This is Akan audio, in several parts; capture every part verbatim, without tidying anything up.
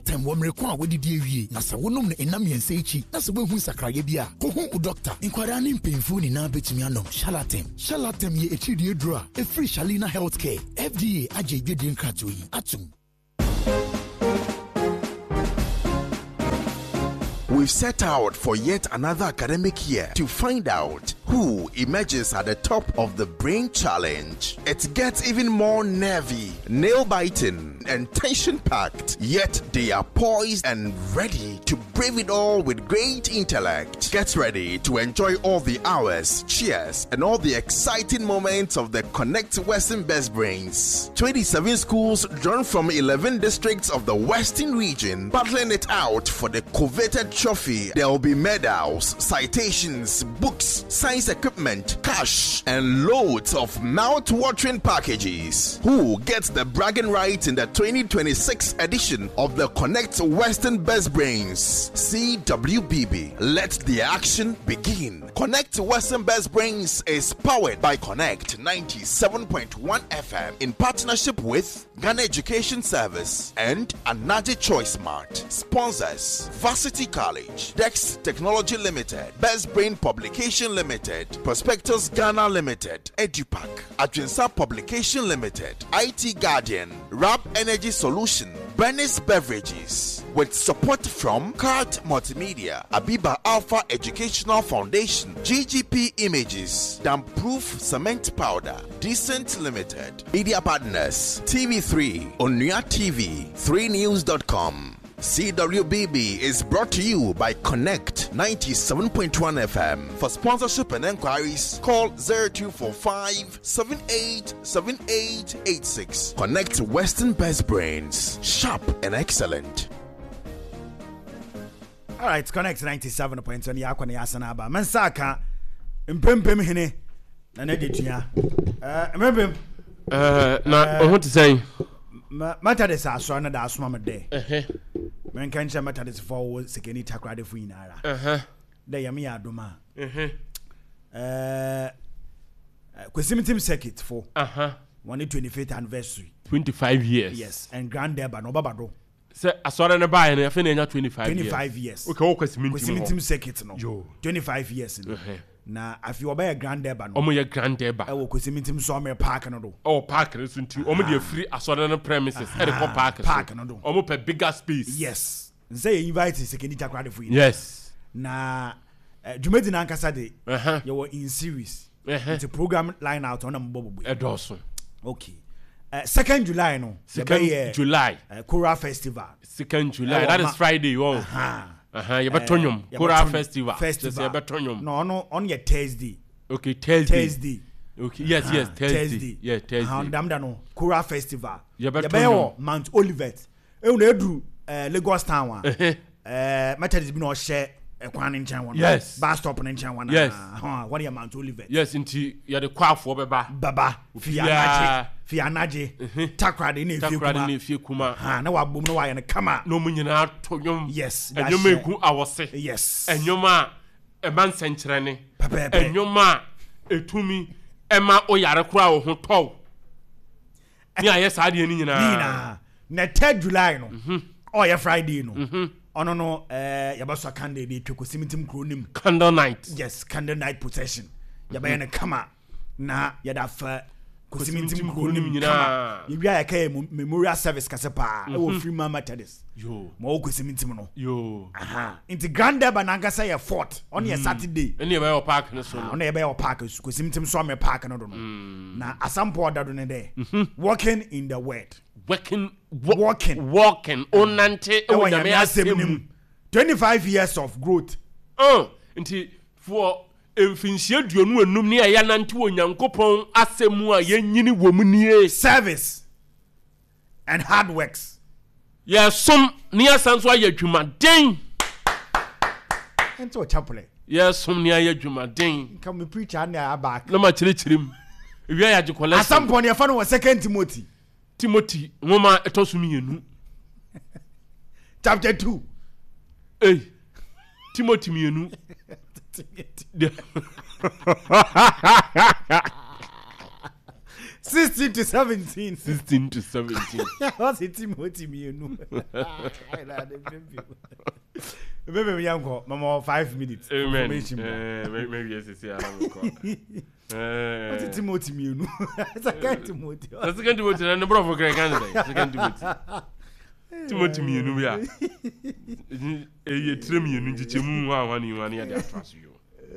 Tem womre kwa wodi die wie na se wonom ne enam yense echi na se wehu sakraye bia ko hu u doctor inkwara ne mpemfu ni na betumi anom Shalatem Shalatem ye echi die dura e free Shalina Healthcare F D A aje dwedin krato yi atum. We've set out for yet another academic year to find out who emerges at the top of the brain challenge. It gets even more nervy, nail-biting, and tension-packed, yet they are poised and ready to brave it all with great intellect. Get ready to enjoy all the hours, cheers, and all the exciting moments of the Connect Western Best Brains. twenty-seven schools drawn from eleven districts of the Western region, battling it out for the coveted trophy. There will be medals, citations, books, science equipment, cash, and loads of mouth-watering packages. Who gets the bragging right in the twenty twenty-six edition of the Connect Western Best Brains? C W B B. Let the action begin. Connect Western Best Brains is powered by Connect ninety-seven point one F M in partnership with Ghana Education Service and Anaje Choice Mart. Sponsors: Varsity College, Dex Technology Limited, Best Brain Publication Limited, Prospectus Ghana Limited, EduPac, Adrensa Publication Limited, I T Guardian, Rap Energy Solution, Bernice Beverages, with support from Cart Multimedia, Abiba Alpha Educational Foundation, G G P Images, Damproof Cement Powder, Decent Limited, Media Partners, T V three, Onuya T V, three news dot com. C W B B is brought to you by Connect ninety-seven point one F M. For sponsorship and enquiries, call zero two four five, seven eight seven eight eight six. Connect Western Best Brains. Sharp and excellent. All right, Connect ninety-seven point one yakwane yasanaba. Mansaka mpempem hene na ne detua. Eh mpempem. Eh na o to say matter this aso na da asoma me de. Eh men kan che matter this for sekeni takrade fu inara. Eh de yame ya adoma. Eh eh Kwesimintim circuit for. Uh-huh. One twenty-fifth anniversary. twenty-five years. Yes, and grand derby no babado. Say asore na buy na afi na twenty-five years. twenty-five years. Okay, o Kwesimintim. Kwesimintim circuit no. Yo. twenty-five years no. Uh-huh. Na afi oba grand derby no. Omo ye grand derby. E wo Kwesimintim Summer Park no do. Oh, park no so nti omo dey free asore no premises. E dey for park. Park no do. Omo per bigger space. Yes. Say invite sekeni takrade fu inara. Yes. Na Jumedi na nkasa de. Uh-huh. You were in series. Uh-huh. The program line out on Mbobo. Edoso. Okay. Uh, second July no. Second uh, July. Uh, Kora Festival. Second July. Uh, that is Friday. Oh. Uh-huh. Uh-huh. Yabetonyum. Uh, Kora Festival. Festival. Yabetonyum. No, no, on your Thursday. Okay, Thursday. Thursday. Okay. Yes, uh-huh. yes, Thursday. Thursday. Yeah, Thursday. Uh, Damda no. Kora Festival. Yabetonyum. Mount Olivet. E una edru Lagos town wa. Eh, Methodist bi no share ekwan nchan won. Yes. Bus stop nchan won. Yes. Ha, what your Mount Olivet. Yes, inti ya de kwafo beba. Baba. Fianaje. Fianaje. Takrade ne fie kuma. Takrade ne fie kuma. Ha, na wa bom no wa ye ne kama. No munyina tonyom. Yes. Enyoma eku awose. Yes. Enyoma eba nsenkyere ne. Pepe. Enyoma etumi ema oyare kura wo ho tow. Ni aye saade ni nyina. Nyina. Na third July no. Mhm. Oh, yeah, Friday no. Mhm. Ono no eh yabaso candle dey twa Kwesimintim kronim. Candle night. Yes, candle night procession. Yaba na kama na yada fa Kwesimintim kronim nyina. Yibia ya kai memorial service kasepa e wo free mama Methodist. Yo. Mo Kwesimintim no. Yo. Aha. Inti grand derby na ngasa ya fourth on your Saturday. Ene ebe o park no so. Ono ebe o park Kwesimintim Summer Park no do no. Na asampo odado ne there. Walking in the word. Working, wo- walking, walking. Onante, oh, yeah, twenty-five years of growth. Oh, until for mfinhyia duonu enum ne ya nante onyankopon asemu a yenyini womunie service and hard works. Yeah, some near sanso ayadwuma den. Ento chapel. Yeah, some near ayadwuma den. Come me preach and ya back. No ma chirichirim. Wi ya jikolese. At some point you fa no second Timothy. Timothy, ngoma etosumi enu. Chapter two. Hey. Timothy mienu. sixteen to seventeen. sixteen to seventeen. What's it Timothy me no. Maybe we am go mama five minutes. Amen. Eh maybe yes say am go. Eh. What's it Timothy me no. Second Timothy. Second Timothy na bro for Greg can second Timothy. Timothy me no bia. Eh ye trem ye no gichemu ho anwa ni wan ya dey atras you.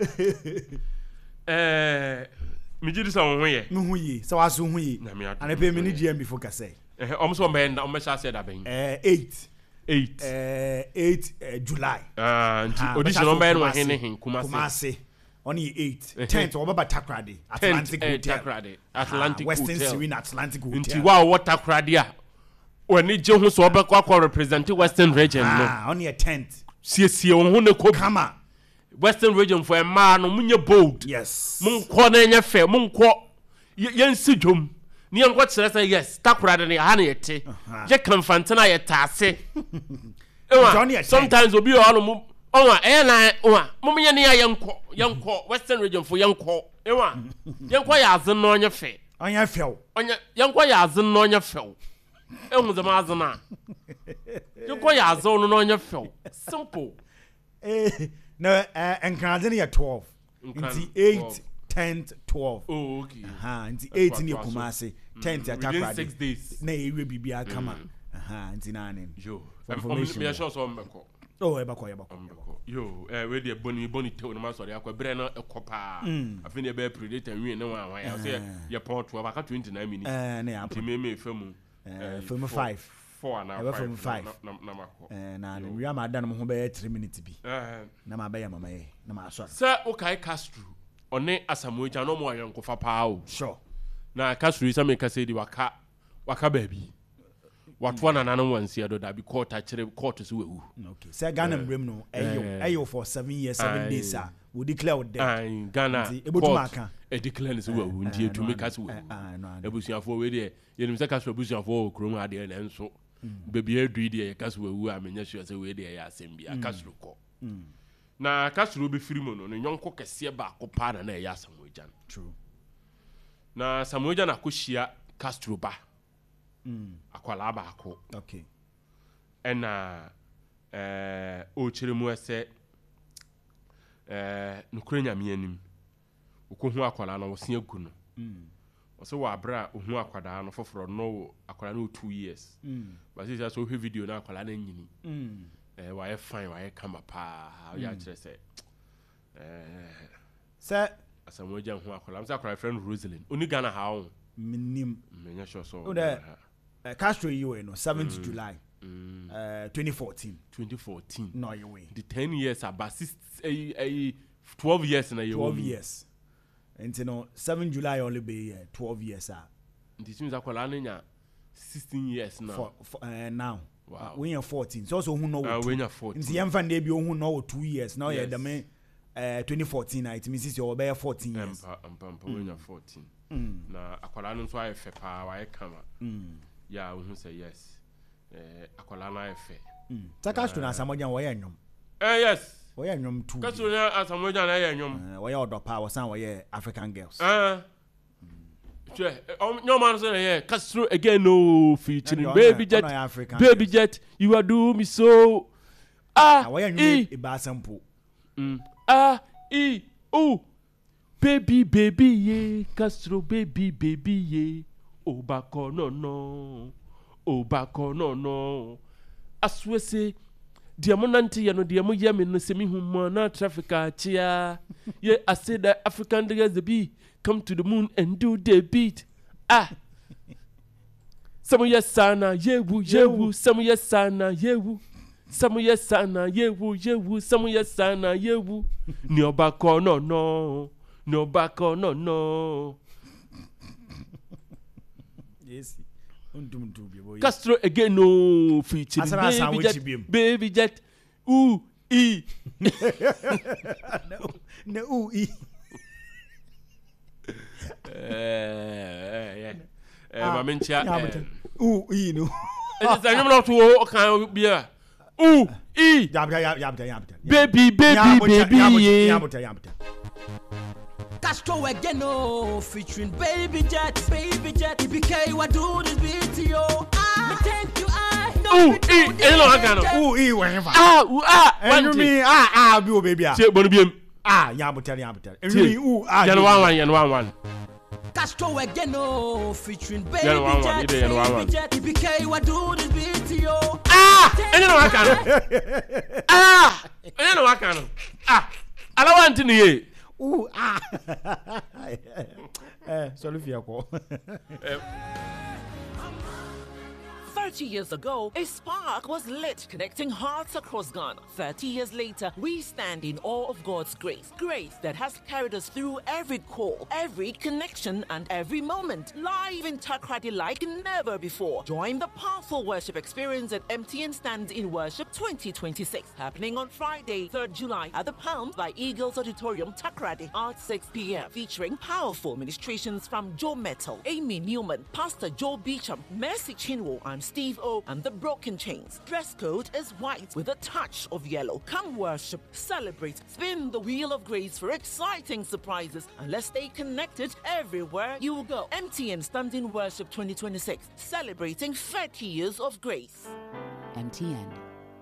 Eh me jidi sa wo ye. Me hu ye. So aso hu ye. And pay me ni G M before ka say. Eh om so me na om sha say da ben. Eh eight. eight. Uh, eight uh, July. Ah, uh, audition on by no hen hen Kumasi. Kumasi. Only eight. tenth Obaba Takrade. Atlantic Hotel. Takrade. Atlantic Western Hotel. Western Serene Atlantic Hotel. Nti wa what Takrade a. When ni je ho so obekwa kwa represent Western region no. Ah, only a tenth. Siesie won ho ne ko. Come on. Western region for a man no munye bold. Yes. Mun ko na nya fe, mun ko yensi dwom. Ni enko kire say yes, Takrade ne ha na yete. Je kamfantena yetase. Sometimes obi o anu mu onwa eh na onwa mum ye ne yanko yanko Western region for yanko enwa yanko ya azen no onye fe onye few onye yanko ya azen no onye few ehun zama azena yanko ya azen no onye few simple eh no enkrade ne twelve nti eight tenth twelve oh okay aha nti eight ni Kumasi tenth Takrade six days na ewe bibia kama aha nti na ane yo information me sure so mbeko oh ebako ebako yo eh we dey boni boni te no ma so dey akwa bre na ekopa afi ne be predator wi ne wan wan ya say ye pon twelve aka twenty-nine minutes eh na ya ti me me famu eh famu five four na five na na mako eh na na wi ama dan mo ho be three minutes bi eh na ma be ya mama ye na ma so say o kai Castro one Asamoah no mo ayen ko fa pa o sure na Castro isa me ka say di waka waka ba bi watwa na nanan wansi ado da bi court a kire court so wewu okay say Ghana mbrem no ayo ayo for seven years seven days ah we declare with them ai Ghana court e declare so wewu nti etumi ka so wewu ebusuafo we de yenim say ka so ebusuafo okrom ade na enso bebi edu de ka so wewu a menya sure say we de ya asem bia ka so ko na ka so be firi mo no ne nyonko kese ba ko pa na na ya Samoah Gyan true na Samoah Gyan akohia Castro ba Mm. akwala ba ako okay ena eh o chire mu ese eh nukure nyame anim ukohu akwala na wosia gu no mm so wa bra ohu akwada no foforo no akwala no two years mm but say so he video na akwala na nyini mm eh wa ye fine wa ye kama pa ya chire se eh se Asamoah Gyan hu akwala am say akwala friend Rosalind oni Ghana ha o minim menya sure so o de Uh, Castro you know seventh mm. July mm. uh twenty fourteen twenty fourteen no you way the ten years about six a a twelve years na you twelve years and you know seventh July only be uh, twelve years ah this means akola nya sixteen years now for, for uh, now wow. uh, when you're fourteen so also who know uh, when you're fourteen nti yemfa na bi who know two years now yes. you're the uh twenty fourteen it means you're be fourteen years ampa ampa ampa when you're fourteen mm. na akola no so ayefe pa wa kama mm. yeah we say yes eh akola na efe mm ta Castro na Asamoah Gyan wo ye nwom eh yes wo ye nwom tu Castro na Asamoah Gyan na ye nwom wo ye odopa wo san wo ye African Girls ah che nyom man say yeah Castro again no featuring Baby Jet Baby Jet you are do me so ah wo ye nwom e ba sample mm ah e oh baby baby ye Castro baby baby ye Obako no no Obako no no aswese diamo nanti ya no diamo yemi no semi humo na traffic achia ye I say that African girls the be come to the moon and do the beat ah Samu yesana yewu yewu Samu yesana yewu Samu yesana yewu yewu Samu yesana yewu ni Obako no no ni Obako no no yes undum tu bi boy Castro again no featuring Baby Jet Baby Jet ooh e no no ooh e eh eh ma mentia ooh e no it's a number to kan bia ooh e yabta yabta yabta baby baby baby yabta yabta Castro again, oh, featuring Baby Jet, Baby Jet. E B K, what do this video? Ah, thank you, I. Ooh, eh, eh, no, I can't. Ooh, eh, whatever. Ah, ooh, ah, and you mean, ah, ah, be baby. Say, Bonibium. Ah, Yabutel, Yabutel. And you mean, ooh, ah, Yan one one, Yan one one. Castro again, oh, featuring Baby Yan one one, Jet, either Yan one one. Baby Jet. E B K, what do this video? Ah, and you know I can't. Ah, and you know I can't. Ah, I don't want to know. Ooh, ah. Eh, sorry for your call. thirty years ago, a spark was lit, connecting hearts across Ghana. thirty years later, we stand in awe of God's grace. Grace that has carried us through every call, every connection, and every moment. Live in Takrady like never before. Join the powerful worship experience at M T N Stands in Worship twenty twenty-six. Happening on Friday, third July at the Palms by Eagles Auditorium, Takrady at six p.m. Featuring powerful ministrations from Joe Metal, Amy Newman, Pastor Joe Beecham, Mercy Chinwo, and Steve O, and the Broken Chains. Dress code is white with a touch of yellow. Come worship, celebrate, spin the wheel of grace for exciting surprises, and let's stay connected everywhere you go. M T N Stand in Worship twenty twenty-six, celebrating thirty years of grace. M T N.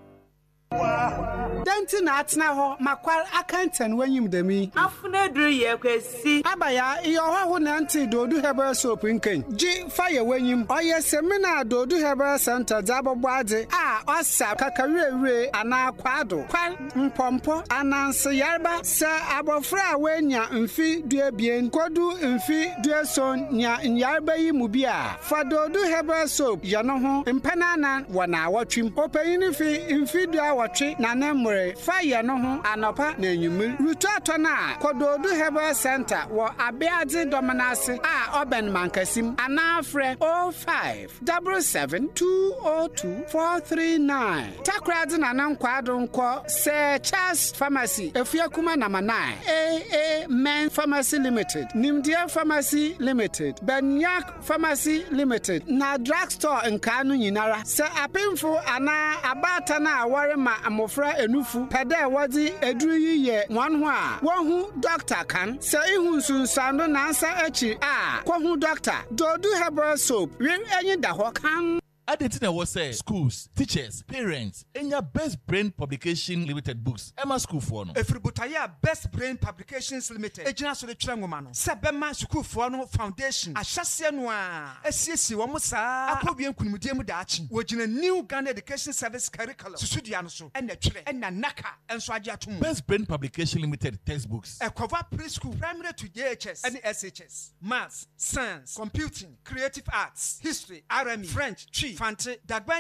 Denti na atena ho makwar akantan wanyim dami afuna duru ye kwesi abaya iyo ho na nti dodu herbal soap nkan ji fire wanyim oye semina dodu herbal center zabobbo ade a osa kakawerewere ana kwado kwa mpompo ananse yarba sa abofra wanya mfi duabien kodu mfi duason nya yarba yi mu bia fa dodu herbal soap yano ho mpanana wana watwim opayini fi mfi dua watwe na nemre fire no ho anopa na enyumu rutu atona kododu herbal center wo abeade domanase a oben mankasim anafre oh five seven seven two oh two four three nine takrade na nankwado nko se Charles Pharmacy efiakuma number nine A A Men Pharmacy Limited, Nimdia Pharmacy Limited, Benyak Pharmacy Limited, na drugstore nkanu nyinara se apemfo ana abata na aware ma amofra enufu pede wadi eduru yiye nwan ho a wohu doctor kan se ihu nsunsando na ansa echi a kohu doctor dodu herbal soap wi enyi da ho kan. Adentina was say schools, teachers, parents, and your Best Brain Publication Limited books. Emma School for no. Efributaya Best Brain Publications Limited. Ejina so de twangomano. Sabema School for no foundation. Ashase no a. Esiesi wo mo saa. Akobie nkunimudie mu daachi. Wojina New Ghana Education Service Curriculum. Susudia no so. Ena twere. Ena naka. Enso age atom. Best Brain Publication Limited textbooks. Ekova preschool, primary to J H S, and S H S. Maths, science, computing, creative arts, history, R M E, French, Chi, Fante, that